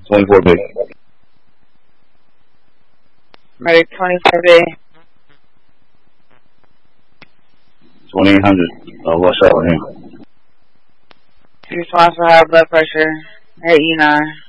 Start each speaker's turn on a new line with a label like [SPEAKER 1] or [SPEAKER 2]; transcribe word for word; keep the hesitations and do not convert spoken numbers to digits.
[SPEAKER 1] twenty-four B.
[SPEAKER 2] Medic twenty-four B.
[SPEAKER 1] twenty-eight hundred. Uh, what's up with him?
[SPEAKER 2] He responds for high blood pressure at E nine.